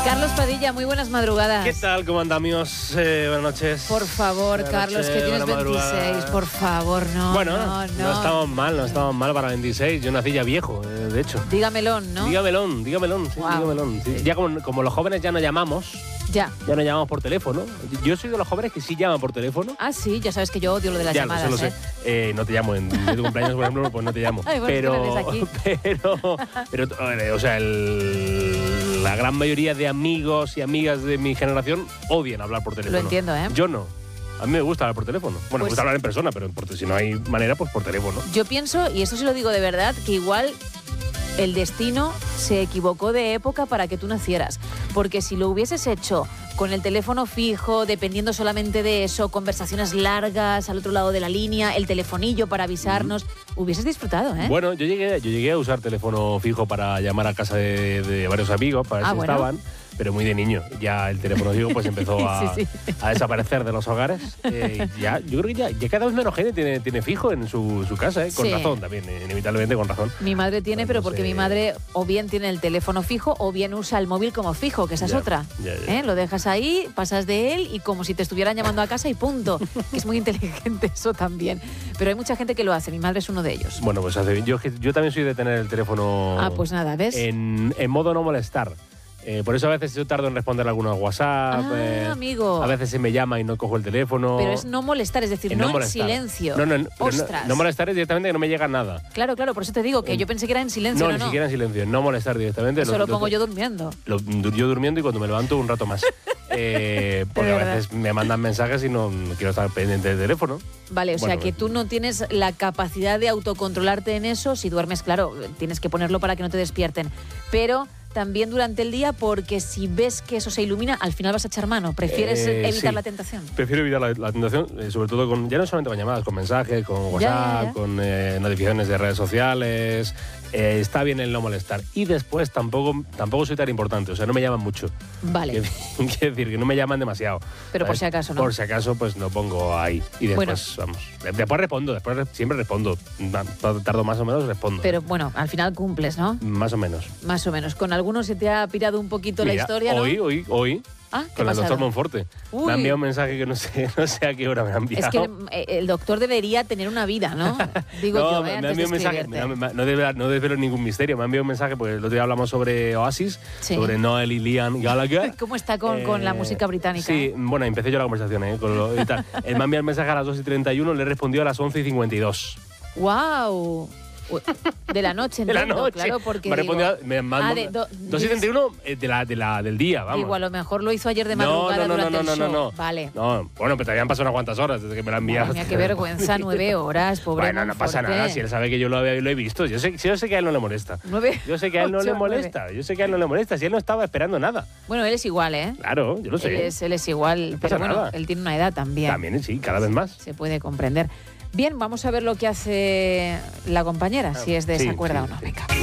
Carlos Padilla, muy buenas madrugadas. ¿Qué tal? ¿Cómo andamos? Buenas noches. Por favor, buenas Carlos, noches, que tienes 26, por favor, no. Bueno, no estamos mal para 26. Yo nací ya viejo, de hecho. Dígamelón, ¿no? Dígamelón, sí, dígamelón. Sí. Ya como los jóvenes ya no llamamos. Ya no llamamos por teléfono. Yo soy de los jóvenes que sí llaman por teléfono. Ah, sí, ya sabes que yo odio lo de las llamadas. Lo sé. No te llamo en tu cumpleaños, por ejemplo, pues no te llamo. Ay, bueno, pero, o sea, la gran mayoría de amigos y amigas de mi generación odian hablar por teléfono. Lo entiendo, ¿eh? Yo no. A mí me gusta hablar por teléfono. Bueno, me gusta hablar en persona, pero si no hay manera, pues por teléfono. Yo pienso, y esto sí lo digo de verdad, que igual el destino se equivocó de época para que tú nacieras. Porque si lo hubieses hecho con el teléfono fijo, dependiendo solamente de eso, conversaciones largas al otro lado de la línea, el telefonillo para avisarnos, hubieses disfrutado, ¿eh? Bueno, yo llegué a usar teléfono fijo para llamar a casa de varios amigos, para ver si estaban, pero muy de niño. Ya el teléfono fijo pues empezó a desaparecer de los hogares. Yo creo que ya cada vez menos gente tiene fijo en su casa, ¿eh? Con razón también, inevitablemente con razón. Mi madre tiene, pero porque mi madre o bien tiene el teléfono fijo o bien usa el móvil como fijo, que esa es otra. Lo dejas ahí, pasas de él y como si te estuvieran llamando a casa y punto. Que es muy inteligente eso también. Pero hay mucha gente que lo hace, mi madre es uno de ellos. Bueno, pues hace bien. Yo también soy de tener el teléfono pues nada, ¿ves? En modo no molestar. Por eso a veces yo tardo en responder algunos WhatsApp. Amigo. A veces se me llama y no cojo el teléfono. Pero es no molestar, es decir, no en silencio. Ostras. No molestar es directamente que no me llega nada. Claro, por eso te digo que yo pensé que era en silencio. No, ni siquiera en silencio. No molestar directamente. Eso lo pongo yo durmiendo. Yo durmiendo y cuando me levanto un rato más. Porque a veces me mandan mensajes y no quiero estar pendiente del teléfono. Vale, o sea que tú no tienes la capacidad de autocontrolarte en eso. Si duermes, claro, tienes que ponerlo para que no te despierten. Pero también durante el día, porque si ves que eso se ilumina, al final vas a echar mano. ¿Prefieres evitar la tentación? Prefiero evitar la tentación, sobre todo ya no solamente con llamadas, con mensajes, con WhatsApp, con notificaciones de redes sociales. Está bien el no molestar. Y después tampoco soy tan importante, o sea, no me llaman mucho. Vale. Quiero decir, que no me llaman demasiado. Pero por si acaso, ¿no? Por si acaso, pues lo pongo ahí. Y después, después respondo, siempre respondo. Tardo más o menos, respondo. Pero bueno, al final cumples, ¿no? Más o menos. Más o menos. Con algunos se te ha pirado un poquito la historia, ¿no? Hoy. Con el doctor Monforte. Uy. Me ha enviado un mensaje que no sé a qué hora me ha enviado. Es que el doctor debería tener una vida, ¿no? Digo yo, me ha enviado un mensaje. No desvelo ningún misterio. Me ha enviado un mensaje porque el otro día hablamos sobre Oasis, sobre Noel y Liam Gallagher. ¿Cómo está con la música británica? Sí, bueno, empecé yo la conversación, y tal. Él me ha enviado el mensaje a las 2:31, le he respondido a las 11:52. ¡Wow! De la noche, entiendo, claro, porque me manda 2:31 del día, vamos. Igual, a lo mejor lo hizo ayer de madrugada durante el show. No. Vale. No, bueno, pero te habían pasado unas cuantas horas desde que me la han enviado. Mira, qué vergüenza, 9 horas, pobre Bueno, no pasa nada, si él sabe que yo lo he visto. Yo sé que a él no le molesta. 9, yo sé que a él no le molesta. 9. Yo sé que a él no le molesta, si él no estaba esperando nada. Bueno, él es igual, ¿eh? Claro, yo lo sé. Él es igual, pero bueno, él tiene una edad también. También, sí, cada vez más. Se puede comprender. Bien, vamos a ver lo que hace la compañera, si es de esa cuerda o no. Venga.